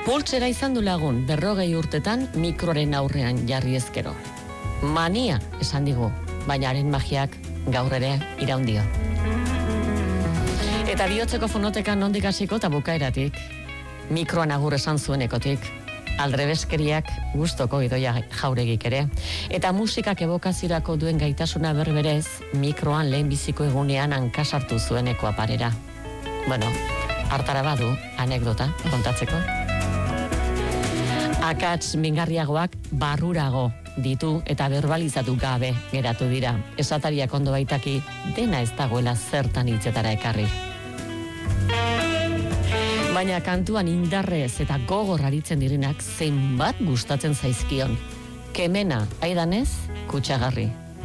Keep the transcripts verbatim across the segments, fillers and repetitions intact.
Pultsera izan du lagun, berrogei urtetan mikroaren aurrean jarri ezkero. Mania, esan digu, baina haren magiak gaur ere iraundio. Eta bihotzeko fonotekan nondik hasiko eta bukaeratik, mikroan agur esan zuenekotik, aldrebeskeriak gustoko Idoia Jauregik ere, eta musikak evokaziorako duen gaitasuna berberez, mikroan lehenbiziko egunean hankasartu zueneko aparera. Bueno, hartara badu, anekdota kontatzeko. Akats mingarriagoak barrurago ditu eta berbalizatu gabe geratu dira. Esatariak ondo baitaki dena ez dagoela zertan hitzetara ekarri. Baina kantuan indarrez eta gogor aritzen direnak zenbat gustatzen zaizkion. Kemena, aidanez, kutsagarri.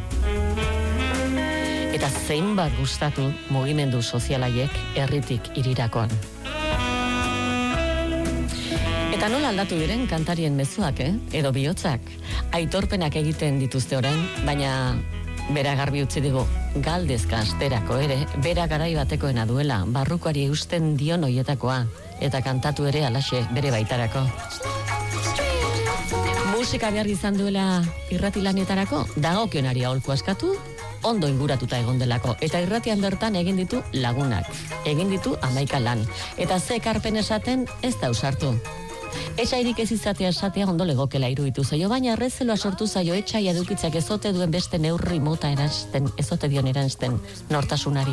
Eta zenbat gustatu mugimendu sozialaiek herritik hirirakoan. Eta nola aldatu diren kantarien mezuak, eh? Edo bihotzak. Aitorpenak egiten dituzte orain, baina bera garbi utzi digu, galdezka asterako ere, bera garai batekoena duela, barrukoari eusten dion hoietakoa, eta kantatu ere alaxe bere baitarako. Musika behar izan duela irratilanetarako, dagokionari aholku askatu, ondo inguratuta egon delako, eta irratian bertan egin ditu lagunak, egin ditu hamaika lan, eta ze ekarpen esaten ez da usartu. Etxairik ez izatea esatea ondo legokela iruditu zaio, baina errezeloa sortu zaio etxai edukitzak ezote duen beste neurri mota eransten, ezote dion eransten nortasunari.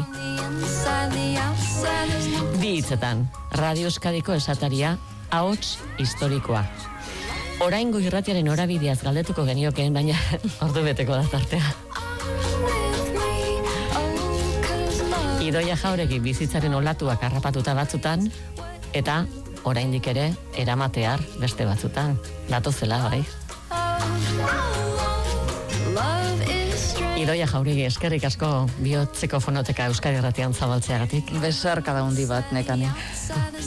Bi hitzetan, Radio Euskadiko esataria, ahots historikoa. Oraingo irratiaren orabideaz galdetuko geniokeen, baina ordu beteko da tartea. Idoia Jauregi bizitzaren olatuak harrapatuta batzutan, eta oraindik ere eramatear beste batzutan. Datozela, bai. Idoia Jauregi, eskerrik asko bihotzeko fonoteka Euskadi Irratian zabaltzeagatik. Besarkada handi bat, Nekane.